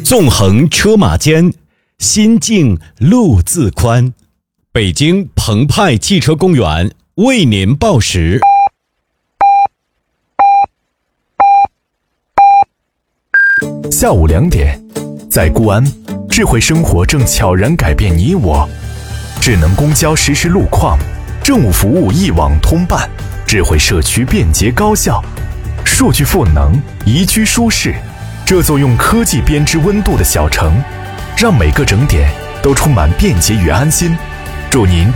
纵横车马间，心境路自宽。北京澎湃汽车公园为您报时。 下午2点，在固安，智慧生活正悄然改变你我。智能公交实时路况，政务服务一网通办，智慧社区便捷高效，数据赋能，宜居舒适。这座用科技编织温度的小城，让每个整点都充满便捷与安心。祝您